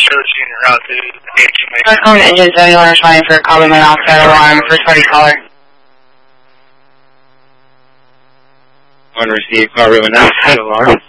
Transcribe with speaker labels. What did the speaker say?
Speaker 1: Phone engine 7120 for carbon monoxide alarm for 20 caller.
Speaker 2: One received carbon monoxide alarm.